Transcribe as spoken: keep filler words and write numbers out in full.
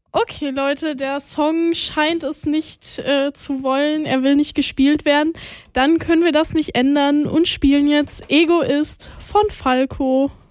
Okay, Leute, der Song scheint es nicht äh, zu wollen. Er will nicht gespielt werden. Dann können wir das nicht ändern und spielen jetzt Egoist von Falco.